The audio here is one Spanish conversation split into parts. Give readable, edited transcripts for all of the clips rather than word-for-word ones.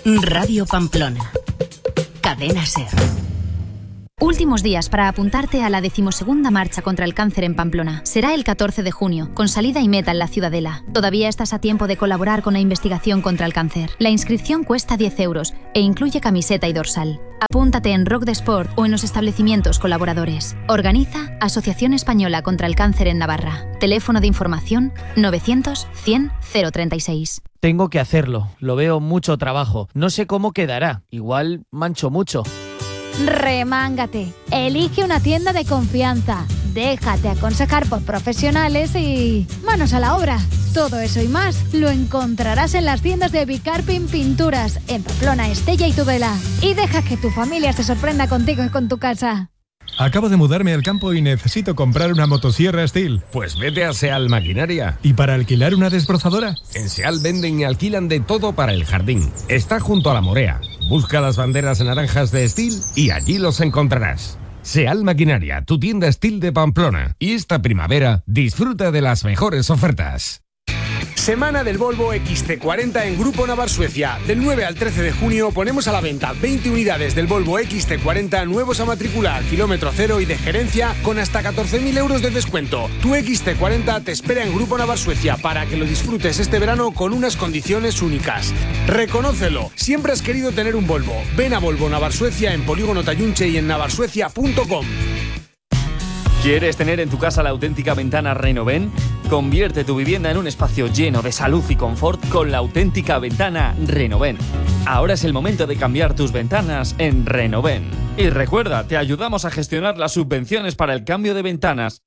Radio Pamplona. Cadena SER. Últimos días para apuntarte a la 12ª Marcha contra el Cáncer en Pamplona. Será el 14 de junio, con salida y meta en la Ciudadela. Todavía estás a tiempo de colaborar con la investigación contra el cáncer. La inscripción cuesta 10 euros e incluye camiseta y dorsal. Apúntate en Rock de Sport o en los establecimientos colaboradores. Organiza Asociación Española contra el Cáncer en Navarra. Teléfono de información 900 100 036. Tengo que hacerlo. Lo veo mucho trabajo. No sé cómo quedará. Igual mancho mucho. Remángate. Elige una tienda de confianza. Déjate aconsejar por profesionales y manos a la obra. Todo eso y más lo encontrarás en las tiendas de Bicarpin Pinturas, en Pamplona, Estella y Tudela. Y deja que tu familia se sorprenda contigo y con tu casa. Acabo de mudarme al campo y necesito comprar una motosierra Steel. Pues vete a Seal Maquinaria. ¿Y para alquilar una desbrozadora? En Seal venden y alquilan de todo para el jardín. Está junto a la Morea. Busca las banderas naranjas de Steel y allí los encontrarás. Seal Maquinaria, tu tienda Steel de Pamplona. Y esta primavera, disfruta de las mejores ofertas. Semana del Volvo XC40 en Grupo Navar Suecia. Del 9 al 13 de junio ponemos a la venta 20 unidades del Volvo XC40 nuevos a matricular, kilómetro cero y de gerencia con hasta 14.000 euros de descuento. Tu XC40 te espera en Grupo Navar Suecia para que lo disfrutes este verano con unas condiciones únicas. Reconócelo, siempre has querido tener un Volvo. Ven a Volvo Navar Suecia en Polígono Tayunche y en navarsuecia.com. ¿Quieres tener en tu casa la auténtica ventana Renoven? Convierte tu vivienda en un espacio lleno de salud y confort con la auténtica ventana Renoven. Ahora es el momento de cambiar tus ventanas en Renoven. Y recuerda, te ayudamos a gestionar las subvenciones para el cambio de ventanas.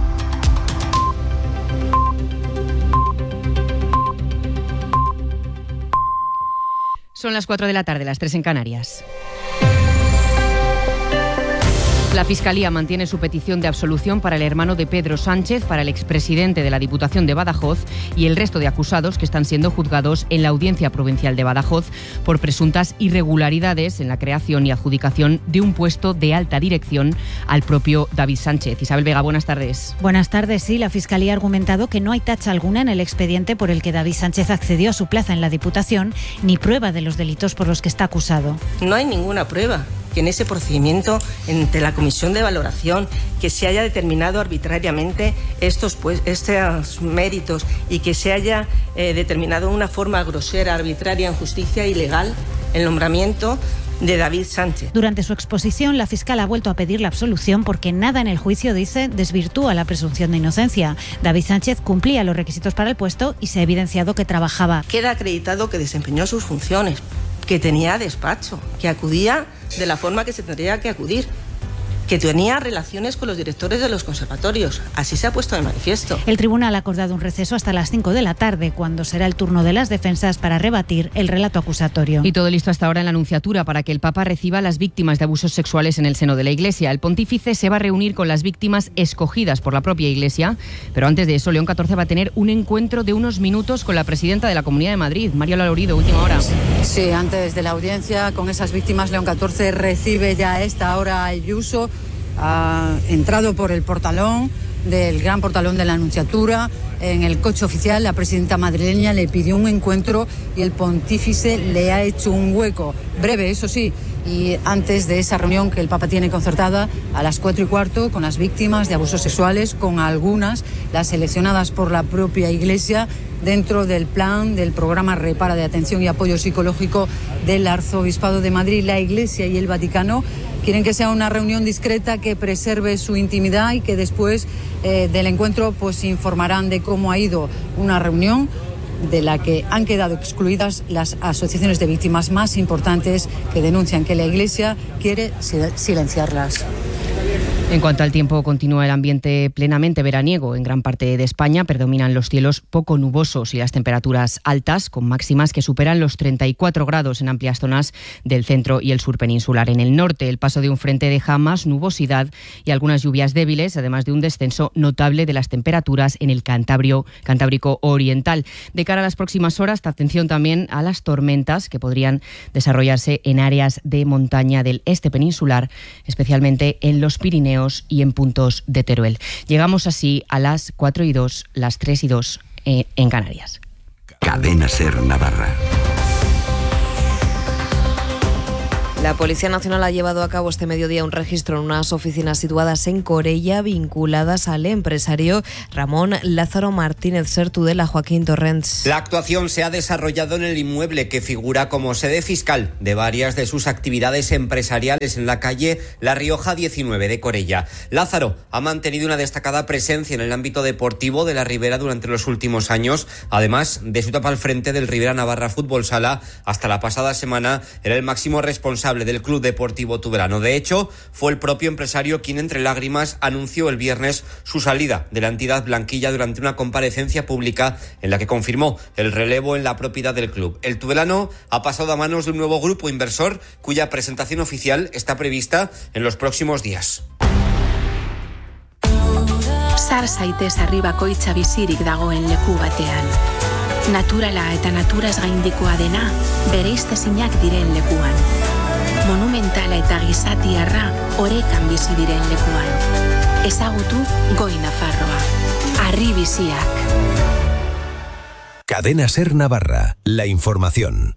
Son las 4 de la tarde, las 3 en Canarias. La Fiscalía mantiene su petición de absolución para el hermano de Pedro Sánchez, para el expresidente de la Diputación de Badajoz y el resto de acusados que están siendo juzgados en la Audiencia Provincial de Badajoz por presuntas irregularidades en la creación y adjudicación de un puesto de alta dirección al propio David Sánchez. Isabel Vega, buenas tardes. Buenas tardes. Sí, la Fiscalía ha argumentado que no hay tacha alguna en el expediente por el que David Sánchez accedió a su plaza en la Diputación, ni prueba de los delitos por los que está acusado. No hay ninguna prueba que en ese procedimiento entre la Comisión de Valoración que se haya determinado arbitrariamente estos méritos y que se haya determinado de una forma grosera, arbitraria, injusticia e ilegal el nombramiento de David Sánchez. Durante su exposición, la fiscal ha vuelto a pedir la absolución porque nada en el juicio, dice, desvirtúa la presunción de inocencia. David Sánchez cumplía los requisitos para el puesto y se ha evidenciado que trabajaba. Queda acreditado que desempeñó sus funciones, que tenía despacho, que acudía de la forma que se tendría que acudir, que tenía relaciones con los directores de los conservatorios. Así se ha puesto de manifiesto. El tribunal ha acordado un receso hasta las 5 de la tarde, cuando será el turno de las defensas para rebatir el relato acusatorio. Y todo listo hasta ahora en la Anunciatura para que el Papa reciba a las víctimas de abusos sexuales en el seno de la Iglesia. El pontífice se va a reunir con las víctimas escogidas por la propia Iglesia, pero antes de eso, León XIV va a tener un encuentro de unos minutos con la presidenta de la Comunidad de Madrid, Mariola Lorido, última hora. Sí, antes de la audiencia con esas víctimas, León XIV recibe ya a esta hora a Ayuso. Ha entrado por el portalón, del gran portalón de la Anunciatura. En el coche oficial, la presidenta madrileña le pidió un encuentro y el pontífice le ha hecho un hueco, breve, eso sí, y antes de esa reunión que el Papa tiene concertada a las 4:15 con las víctimas de abusos sexuales, con algunas, las seleccionadas por la propia Iglesia, dentro del plan del programa Repara de atención y apoyo psicológico del Arzobispado de Madrid. La Iglesia y el Vaticano quieren que sea una reunión discreta, que preserve su intimidad y que después del encuentro pues informarán de cómo ha ido una reunión de la que han quedado excluidas las asociaciones de víctimas más importantes que denuncian que la Iglesia quiere silenciarlas. En cuanto al tiempo, continúa el ambiente plenamente veraniego en gran parte de España. Predominan los cielos poco nubosos y las temperaturas altas, con máximas que superan los 34 grados en amplias zonas del centro y el sur peninsular. En el norte, el paso de un frente deja más nubosidad y algunas lluvias débiles, además de un descenso notable de las temperaturas en el Cantábrico oriental. De cara a las próximas horas, atención también a las tormentas que podrían desarrollarse en áreas de montaña del este peninsular, especialmente en los Pirineos y en puntos de Teruel. Llegamos así a las 4:02, las 3:02 en Canarias. Cadena SER Navarra. La Policía Nacional ha llevado a cabo este mediodía un registro en unas oficinas situadas en Corella vinculadas al empresario Ramón Lázaro Martínez, ser Tudela. Joaquín Torrents. La actuación se ha desarrollado en el inmueble que figura como sede fiscal de varias de sus actividades empresariales en la calle La Rioja 19 de Corella. Lázaro ha mantenido una destacada presencia en el ámbito deportivo de la Ribera durante los últimos años, además de su etapa al frente del Ribera Navarra Fútbol Sala. Hasta la pasada semana era el máximo responsable del Club Deportivo Tudelano. De hecho, fue el propio empresario quien entre lágrimas anunció el viernes su salida de la entidad blanquilla durante una comparecencia pública en la que confirmó el relevo en la propiedad del club. El tudelano ha pasado a manos de un nuevo grupo inversor cuya presentación oficial está prevista en los próximos días. Sar zaitez arribakoitza bizirik dagoen leku batean. Naturala eta naturaz gaindikoa dena, bereiztezinak diren lekuan. Monumentala eta gizatiarra orekan bizi diren lekuan. Ezagutu Goi Nafarroa. Harri biziak. Cadena Ser Navarra. La información.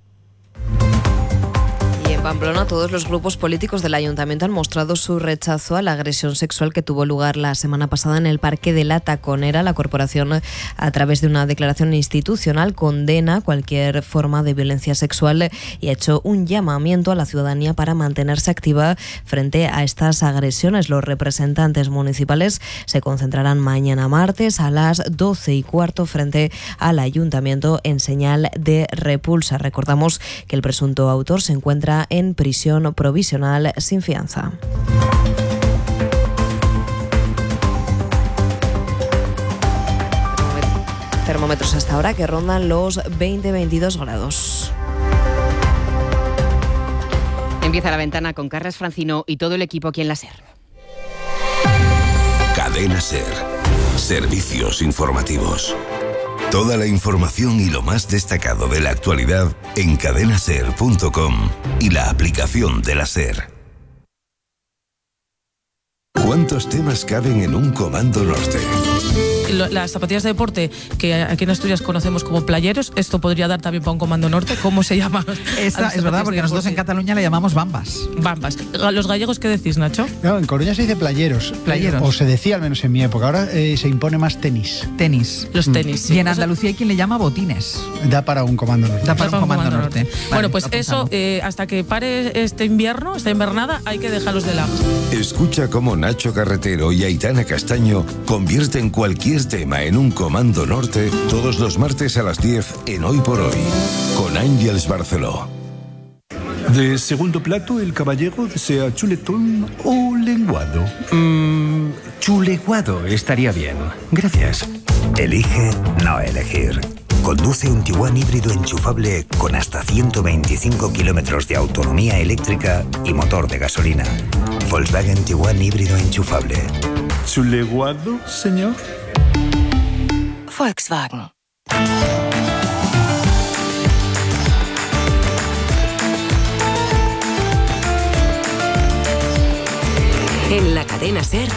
En Pamplona, todos los grupos políticos del ayuntamiento han mostrado su rechazo a la agresión sexual que tuvo lugar la semana pasada en el Parque de la Taconera. La corporación, a través de una declaración institucional, condena cualquier forma de violencia sexual y ha hecho un llamamiento a la ciudadanía para mantenerse activa frente a estas agresiones. Los representantes municipales se concentrarán mañana martes a las 12:15 frente al ayuntamiento en señal de repulsa. Recordamos que el presunto autor se encuentra en prisión provisional sin fianza. Termómetros hasta ahora que rondan los 20-22 grados. Empieza La Ventana con Carles Francino y todo el equipo aquí en la SER. Cadena SER. Servicios informativos. Toda la información y lo más destacado de la actualidad en cadenaser.com y la aplicación de la SER. ¿Cuántos temas caben en un Comando Norte? Las zapatillas de deporte que aquí en Asturias conocemos como playeros, esto podría dar también para un Comando Norte. ¿Cómo se llama? Esta es verdad, porque nosotros en Cataluña le llamamos bambas. Bambas. ¿Los gallegos qué decís, Nacho? No, en Coruña se dice playeros. Playeros. O se decía al menos en mi época. Ahora se impone más tenis. Tenis. Los tenis, sí. Y en Andalucía hay quien le llama botines. Da para un Comando Norte. Da para un Comando Norte. Vale, bueno, pues eso, hasta que pare este invierno, esta invernada, hay que dejarlos de lado. Escucha cómo Nacho Carretero y Aitana Castaño convierten cualquier tema en un Comando Norte todos los martes a las 10 en Hoy por Hoy, con Ángels Barceló. De segundo plato, el caballero desea chuletón o lenguado. Chuleguado estaría bien. Gracias. Elige no elegir. Conduce un Tiguan híbrido enchufable con hasta 125 kilómetros de autonomía eléctrica y motor de gasolina. Volkswagen Tiguan híbrido enchufable. ¿Chuleguado, señor? Volkswagen. En la cadena SER,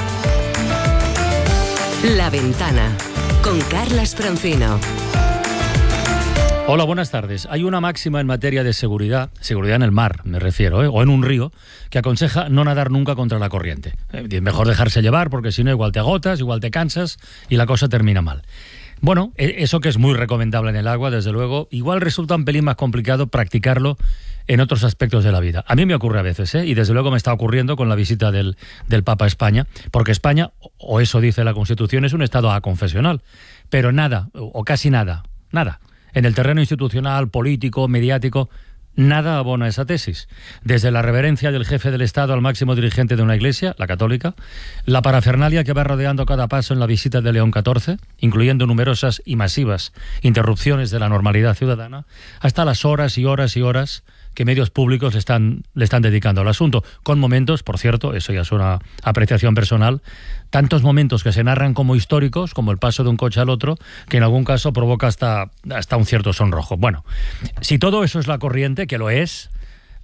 La Ventana, con Carles Francino. Hola, buenas tardes. Hay una máxima en materia de seguridad en el mar, me refiero, o en un río, que aconseja no nadar nunca contra la corriente. Mejor dejarse llevar, porque si no igual te agotas, igual te cansas y la cosa termina mal. Bueno, eso que es muy recomendable en el agua, desde luego, igual resulta un pelín más complicado practicarlo en otros aspectos de la vida. A mí me ocurre a veces, y desde luego me está ocurriendo con la visita del Papa a España, porque España, o eso dice la Constitución, es un Estado aconfesional, pero nada, o casi nada, en el terreno institucional, político, mediático, nada abona esa tesis. Desde la reverencia del jefe del Estado al máximo dirigente de una iglesia, la católica, la parafernalia que va rodeando cada paso en la visita de León XIV, incluyendo numerosas y masivas interrupciones de la normalidad ciudadana, hasta las horas y horas y horas que medios públicos le están dedicando al asunto, con momentos, por cierto, eso ya es una apreciación personal, tantos momentos que se narran como históricos, como el paso de un coche al otro, que en algún caso provoca hasta un cierto sonrojo. Bueno, si todo eso es la corriente, que lo es,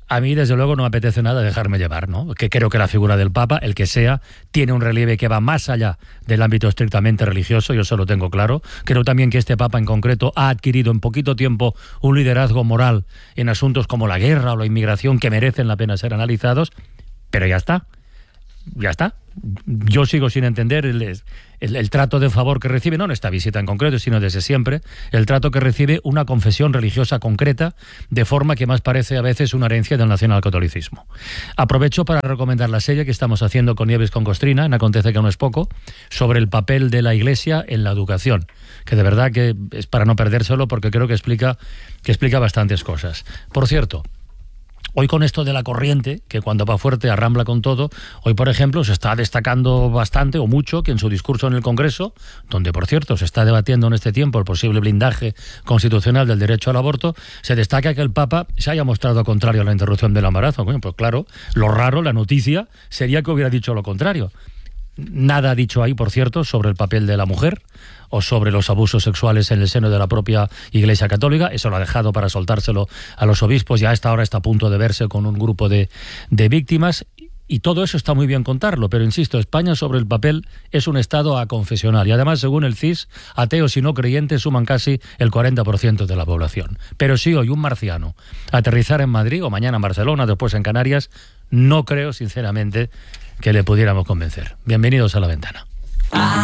A mí, desde luego, no me apetece nada dejarme llevar, ¿no? Que creo que la figura del Papa, el que sea, tiene un relieve que va más allá del ámbito estrictamente religioso, yo eso lo tengo claro. Creo también que este Papa en concreto ha adquirido en poquito tiempo un liderazgo moral en asuntos como la guerra o la inmigración que merecen la pena ser analizados, pero ya está. Ya está. Yo sigo sin entender el trato de favor que recibe, no en esta visita en concreto, sino desde siempre, el trato que recibe una confesión religiosa concreta, de forma que más parece a veces una herencia del nacionalcatolicismo. Aprovecho para recomendar la serie que estamos haciendo con Nieves con Costrina, en Acontece que no es poco, sobre el papel de la Iglesia en la educación, que de verdad que es para no perdérselo, porque creo que explica bastantes cosas. Por cierto, hoy con esto de la corriente, que cuando va fuerte arrambla con todo, hoy por ejemplo se está destacando bastante o mucho que en su discurso en el Congreso, donde por cierto se está debatiendo en este tiempo el posible blindaje constitucional del derecho al aborto, se destaca que el Papa se haya mostrado contrario a la interrupción del embarazo. Bueno, pues claro, lo raro, la noticia, sería que hubiera dicho lo contrario. Nada ha dicho ahí, por cierto, sobre el papel de la mujer o sobre los abusos sexuales en el seno de la propia Iglesia Católica. Eso lo ha dejado para soltárselo a los obispos y a esta hora está a punto de verse con un grupo de víctimas. Y todo eso está muy bien contarlo, pero insisto, España sobre el papel es un estado aconfesional y además, según el CIS, ateos y no creyentes suman casi el 40% de la población. Pero si hoy un marciano aterrizara en Madrid o mañana en Barcelona, después en Canarias, no creo sinceramente que le pudiéramos convencer. Bienvenidos a La Ventana.